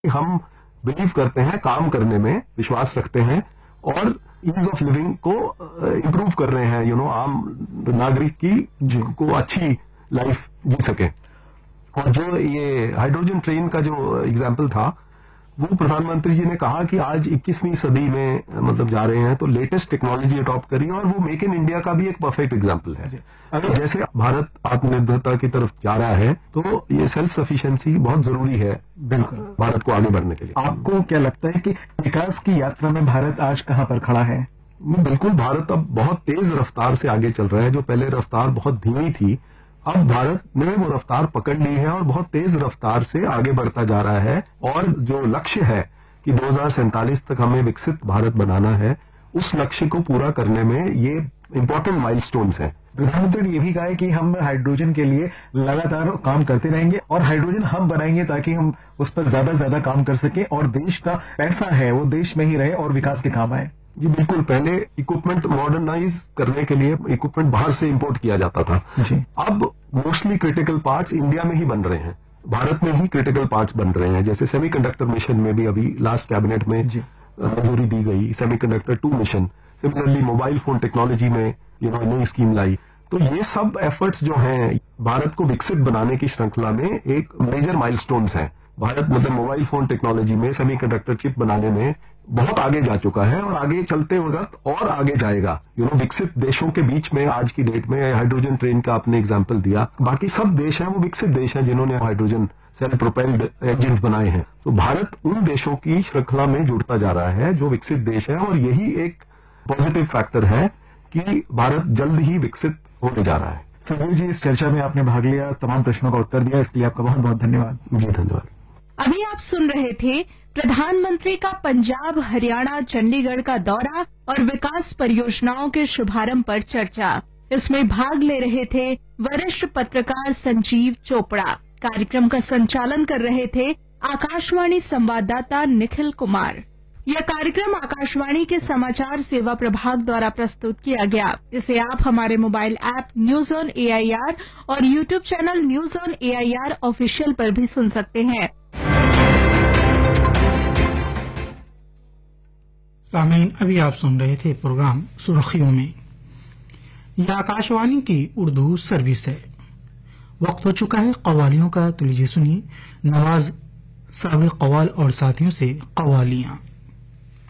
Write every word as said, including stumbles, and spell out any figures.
हम बिलीव करते हैं, काम करने में विश्वास रखते हैं और ईज ऑफ लिविंग को इम्प्रूव कर रहे हैं, यू नो आम नागरिक की को अच्छी लाइफ जी सके। और जो ये हाइड्रोजन ट्रेन का जो एग्जाम्पल था, वो प्रधानमंत्री जी ने कहा कि आज इक्कीसवीं सदी में मतलब जा रहे हैं तो लेटेस्ट टेक्नोलॉजी अडॉप्ट करिए, और वो मेक इन इंडिया का भी एक परफेक्ट एग्जाम्पल है। अगर जैसे भारत आत्मनिर्भरता की तरफ जा रहा है तो ये सेल्फ सफिशिएंसी बहुत जरूरी है बिल्कुल भारत को आगे बढ़ने के लिए। आपको क्या लगता है कि विकास की यात्रा में भारत आज कहां पर खड़ा है? बिल्कुल, भारत अब बहुत तेज रफ्तार से आगे चल रहा है। जो पहले रफ्तार बहुत धीमी थी, अब भारत ने वो रफ्तार पकड़ ली है और बहुत तेज रफ्तार से आगे बढ़ता जा रहा है। और जो लक्ष्य है कि दो हजार सैंतालीस तक हमें विकसित भारत बनाना है, उस लक्ष्य को पूरा करने में ये इम्पोर्टेंट माइलस्टोन्स हैं। प्रधानमंत्री ने ये भी कहा है कि हम हाइड्रोजन के लिए लगातार काम करते रहेंगे और हाइड्रोजन हम बनाएंगे ताकि हम उस पर ज्यादा से ज्यादा काम कर सके और देश का पैसा है वो देश में ही रहे और विकास के काम आए। जी बिल्कुल, पहले इक्विपमेंट मॉडर्नाइज करने के लिए इक्विपमेंट बाहर से इंपोर्ट किया जाता था जी। अब मोस्टली क्रिटिकल पार्ट्स इंडिया में ही बन रहे हैं, भारत में ही क्रिटिकल पार्ट्स बन रहे हैं। जैसे सेमीकंडक्टर मिशन में भी अभी लास्ट कैबिनेट में मंजूरी दी गई, semiconductor two mission. Similarly mobile phone technology में यू नो नई स्कीम लाई। तो ये सब एफर्ट्स जो हैं भारत को विकसित बनाने की श्रृंखला में एक मेजर माइलस्टोन्स हैं। भारत मतलब मोबाइल फोन टेक्नोलॉजी में, सेमीकंडक्टर चिप बनाने में बहुत आगे जा चुका है और आगे चलते वक्त और आगे जाएगा। यू नो विकसित देशों के बीच में आज की डेट में हाइड्रोजन ट्रेन का आपने एग्जाम्पल दिया, बाकी सब देश हैं वो विकसित देश हैं जिन्होंने हाइड्रोजन सेल प्रोपेल्ड इंजन बनाए हैं। तो भारत उन देशों की श्रृंखला में जुड़ता जा रहा है जो विकसित देश है, और यही एक पॉजिटिव फैक्टर है कि भारत जल्द ही विकसित होने जा रहा है। संजीव जी, इस चर्चा में आपने भाग लिया, तमाम प्रश्नों का उत्तर दिया, इसके लिए आपका बहुत बहुत धन्यवाद। जी धन्यवाद। अभी आप सुन रहे थे प्रधानमंत्री का पंजाब, हरियाणा, चंडीगढ़ का दौरा और विकास परियोजनाओं के शुभारंभ पर चर्चा। इसमें भाग ले रहे थे वरिष्ठ पत्रकार संजीव चोपड़ा। कार्यक्रम का संचालन कर रहे थे आकाशवाणी संवाददाता निखिल कुमार। यह कार्यक्रम आकाशवाणी के समाचार सेवा प्रभाग द्वारा प्रस्तुत किया गया। इसे आप हमारे mobile app news on A I R और YouTube channel news on A I R official पर भी सुन सकते हैं। सामीन, अभी आप सुन रहे थे प्रोग्राम सुर्खियों में। यह आकाशवाणी की उर्दू सर्विस है। वक्त हो चुका है कव्वालियों का, तो लीजिए सुनिए नवाज साबिक कव्वाल और साथियों से कव्वालियां।